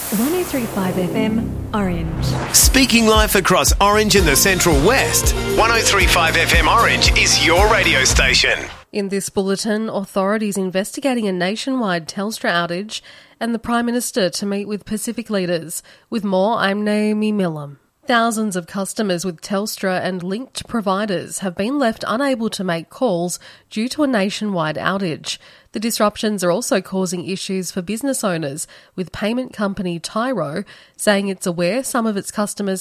103.5 FM, Orange. Speaking life across Orange and the Central West, 103.5 FM Orange is your radio station. In this bulletin, authorities investigating a nationwide Telstra outage and the Prime Minister to meet with Pacific leaders. With more, I'm Naomi Millam. Thousands of customers with Telstra and linked providers have been left unable to make calls due to a nationwide outage. The disruptions are also causing issues for business owners, with payment company Tyro saying it's aware some of its customers